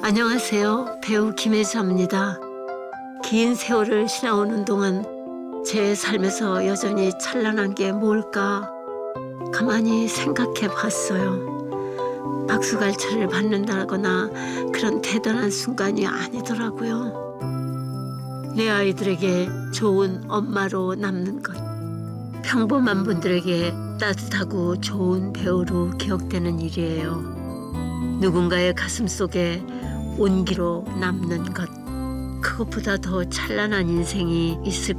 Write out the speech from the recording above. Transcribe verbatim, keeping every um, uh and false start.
안녕하세요. 배우 김혜자입니다. 긴 세월을 지나오는 동안 제 삶에서 여전히 찬란한 게 뭘까 가만히 생각해 봤어요. 박수갈채를 받는다거나 그런 대단한 순간이 아니더라고요. 내 아이들에게 좋은 엄마로 남는 것, 평범한 분들에게 따뜻하고 좋은 배우로 기억되는 일이에요. 누군가의 가슴 속에 온기로 남는 것, 그것보다 더 찬란한 인생이 있을